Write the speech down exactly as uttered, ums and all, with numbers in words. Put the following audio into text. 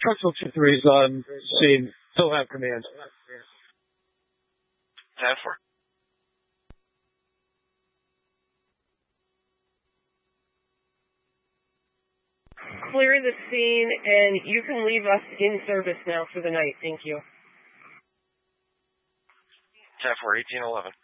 Truxell two three is on scene. Still have command. ten four. Clear the scene, and you can leave us in service now for the night. Thank you. ten four, eighteen eleven.